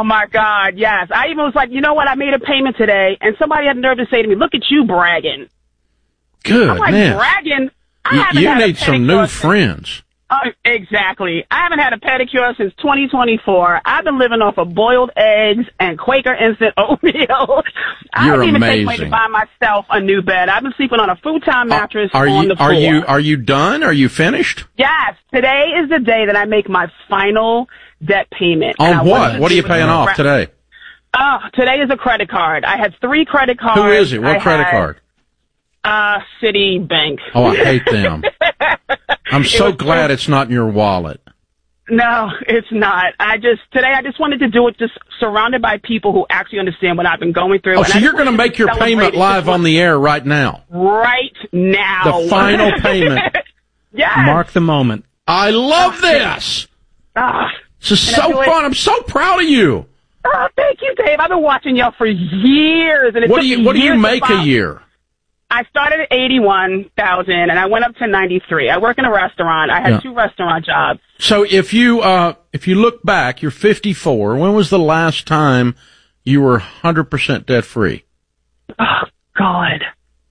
Oh, my God, yes. I even was like, you know what? I made a payment today, and somebody had the nerve to say to me, look at you bragging. Good, I'm like, man. bragging? You need some new friends. Exactly. I haven't had a pedicure since 2024. I've been living off of boiled eggs and Quaker instant oatmeal. I You're didn't even amazing. take money to buy myself a new bed. I've been sleeping on a futon mattress on the floor. Are you done? Are you finished? Yes. Today is the day that I make my final debt payment. On what? What are you paying off today? Today is a credit card. I had 3 credit cards. Who is it? What credit card? Citibank. Oh, I hate them. I'm so glad it's not in your wallet. No, it's not. Today I just wanted to do it just surrounded by people who actually understand what I've been going through. Oh, so you're going to make your payment live on the air right now? Right now. The final payment. Yes. Mark the moment. I love this. This is so fun. I'm so proud of you. Oh, thank you, Dave. I've been watching y'all for years. And what do you make a year? I started at 81,000 and I went up to 93. I work in a restaurant. I had 2 restaurant jobs. So if you look back, you're 54. When was the last time you were 100% debt free? Oh God.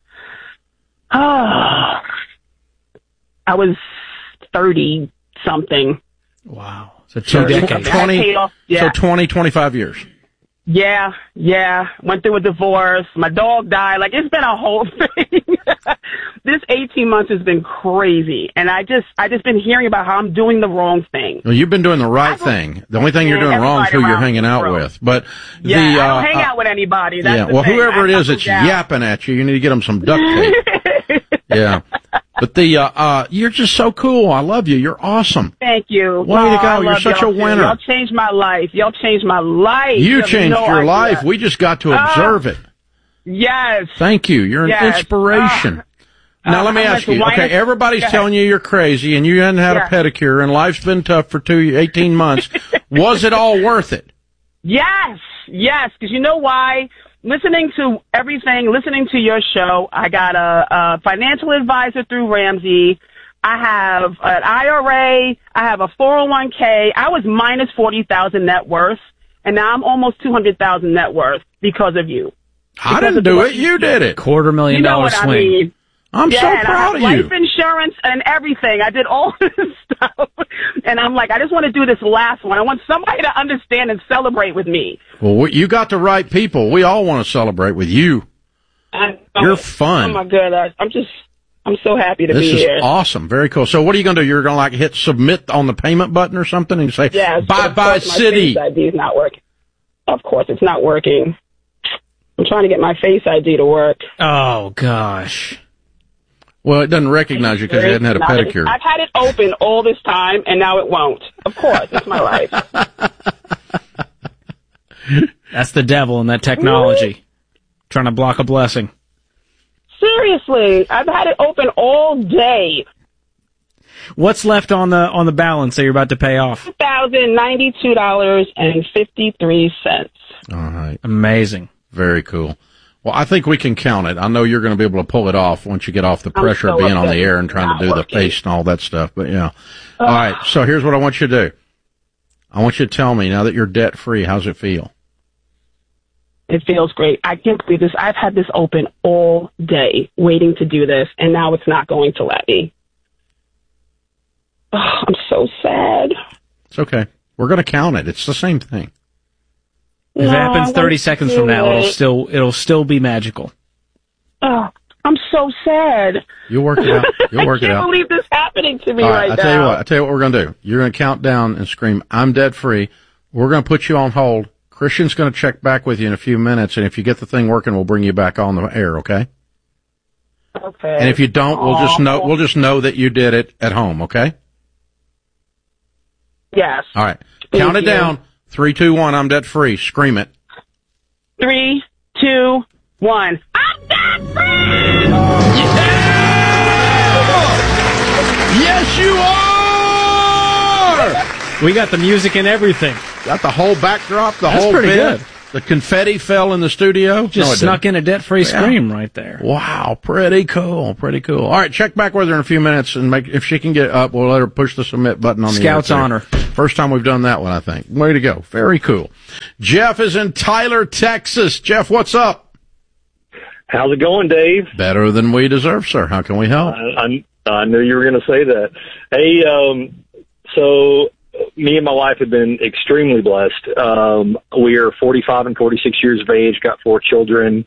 Oh. I was 30 something. Wow. So 2 decades. 20, 25 years. Yeah. Went through a divorce. My dog died. Like, it's been a whole thing. This 18 months has been crazy. And I just been hearing about how I'm doing the wrong thing. Well, you've been doing the right thing. The oning thing you're doing wrong is who you're hanging out with. But I don't hang out with anybody. That's the thing. Whoever it is that's yapping at you, you need to get them some duct tape. Yeah. But you're just so cool. I love you. You're awesome. Thank you. Way to go. You're such a winner. Y'all changed my life. You changed your life. We just got to observe it. Yes. Thank you. You're an inspiration. Now let me ask you. Okay, everybody's telling you you're crazy and you hadn't had a pedicure and life's been tough for 18 months. Was it all worth it? Yes. Because you know why? Listening to everything, listening to your show, I got a financial advisor through Ramsey. I have an IRA. I have a 401k. I was minus 40,000 net worth, and now I'm almost 200,000 net worth because of you. I didn't do it. You did it. $250,000 swing. I mean. I'm so proud of you. Life insurance and everything. I did all this stuff. And I'm like, I just want to do this last one. I want somebody to understand and celebrate with me. Well, you got the right people. We all want to celebrate with you. You're fun. Oh, my God. I'm so happy to be here. This is awesome. Very cool. So what are you going to do? You're going to hit submit on the payment button or something and say, bye-bye, Citi. My Face ID is not working. Of course, it's not working. I'm trying to get my Face ID to work. Oh, gosh. Well, it doesn't recognize you because you hadn't had a pedicure. I've had it open all this time, and now it won't. Of course, it's my life. That's the devil in that technology. Trying to block a blessing. Seriously, I've had it open all day. What's left on the balance that you're about to pay off? $1,092.53. All right. Amazing. Very cool. Well, I think we can count it. I know you're going to be able to pull it off once you get off the pressure of being on the air and trying to do the face and all that stuff. But, yeah. All right. So here's what I want you to do. I want you to tell me, now that you're debt-free, how's it feel? It feels great. I can't believe this. I've had this open all day waiting to do this, and now it's not going to let me. Oh, I'm so sad. It's okay. We're going to count it. It's the same thing. If it happens 30 seconds from now, it'll still be magical. Oh, I'm so sad. You'll work it out. You'll work it out. I can't believe this is happening to me right now. I tell you what we're going to do. You're going to count down and scream, I'm debt free. We're going to put you on hold. Christian's going to check back with you in a few minutes, and if you get the thing working, we'll bring you back on the air, okay? Okay. And if you don't, we'll just know that you did it at home, okay? Yes. All right. Count it down. 3, 2, 1, I'm debt free. Scream it. 3, 2, 1. I'm debt free! Yes, you are! We got the music and everything. Got the whole backdrop, the That's whole pretty bit. good. The confetti fell in the studio? Just snuck in a debt-free scream right there. Wow, pretty cool, pretty cool. All right, check back with her in a few minutes, and if she can get up, we'll let her push the submit button on the Scout's honor. First time we've done that one, I think. Way to go. Very cool. Jeff is in Tyler, Texas. Jeff, what's up? How's it going, Dave? Better than we deserve, sir. How can we help? I knew you were going to say that. Hey, so me and my wife have been extremely blessed. We are 45 and 46 years of age, got 4 children.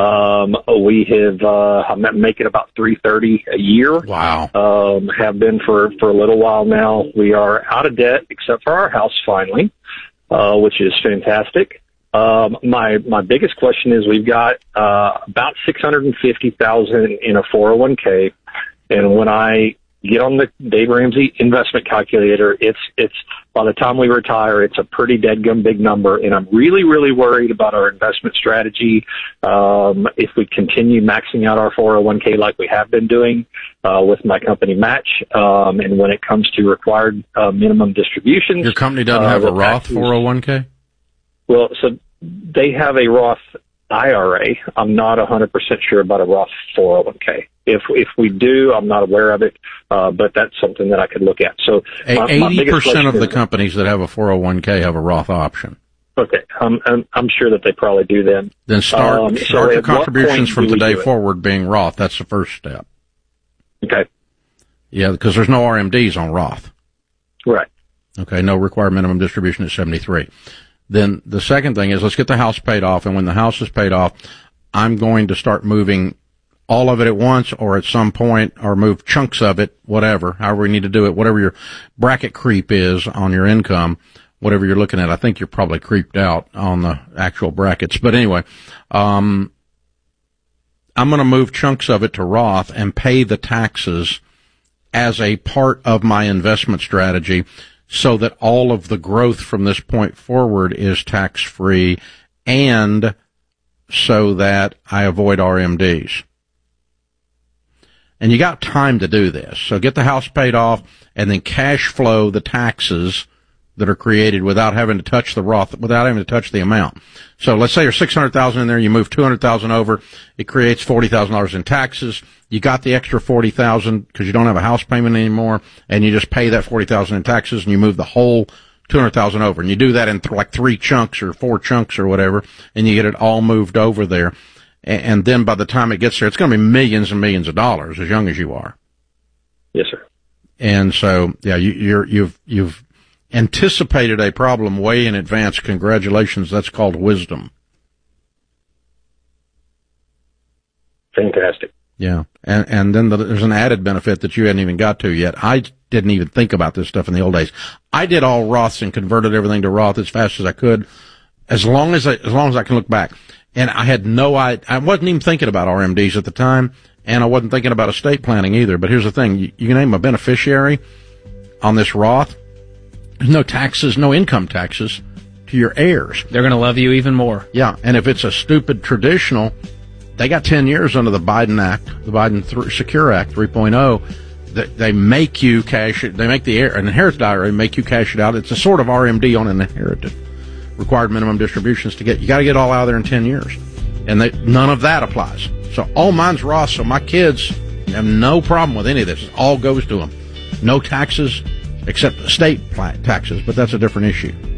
We have, I'm making about $330 a year. Wow. Have been for a little while now. We are out of debt except for our house finally, which is fantastic. My biggest question is we've got, about $650,000 in a 401k. And when I get on the Dave Ramsey investment calculator, it's by the time we retire, it's a pretty deadgum big number. And I'm really, really worried about our investment strategy. If we continue maxing out our 401k like we have been doing, with my company Match, and when it comes to required, minimum distributions. Your company doesn't have a Roth 401k? Well, so they have a Roth IRA. I'm not 100% sure about a Roth 401k. If we do, I'm not aware of it, but that's something that I could look at. So 80% of the companies that have a 401k have a Roth option. Okay, I'm sure that they probably do then. Then start your contributions from today forward being Roth. That's the first step. Okay. Yeah, because there's no RMDs on Roth. Right. Okay, no required minimum distribution at 73. Then the second thing is let's get the house paid off, and when the house is paid off, I'm going to start moving all of it at once or at some point, or move chunks of it, whatever, however we need to do it, whatever your bracket creep is on your income, whatever you're looking at. I think you're probably creeped out on the actual brackets. But anyway, I'm going to move chunks of it to Roth and pay the taxes as a part of my investment strategy, so that all of the growth from this point forward is tax-free, and so that I avoid RMDs. And you got time to do this. So get the house paid off and then cash flow the taxes that are created without having to touch the Roth, without having to touch the amount. So let's say there's $600,000 in there, you move $200,000 over, it creates $40,000 in taxes. You got the extra $40,000 because you don't have a house payment anymore, and you just pay that $40,000 in taxes, and you move the whole $200,000 over. And you do that in like 3 chunks or 4 chunks or whatever, and you get it all moved over there. And then by the time it gets there, it's going to be millions and millions of dollars, as young as you are. Yes, sir. And so, yeah, you've anticipated a problem way in advance. Congratulations. That's called wisdom. Fantastic. Yeah. And then there's an added benefit that you hadn't even got to yet. I didn't even think about this stuff in the old days. I did all Roths and converted everything to Roth as fast as I could, as long as I can look back. And I had I wasn't even thinking about RMDs at the time, and I wasn't thinking about estate planning either. But here's the thing. You can name a beneficiary on this Roth. There's no taxes, no income taxes to your heirs. They're going to love you even more. Yeah, and if it's a stupid traditional, they got 10 years under the Biden Act, the Biden Secure Act 3.0. They make you cash it. They make an inheritance IRA make you cash it out. It's a sort of RMD on an inherited. Required minimum distributions to get. You got to get all out of there in 10 years, and none of that applies. So all mine's Roth. So my kids have no problem with any of this. It all goes to them. No taxes except estate taxes, but that's a different issue.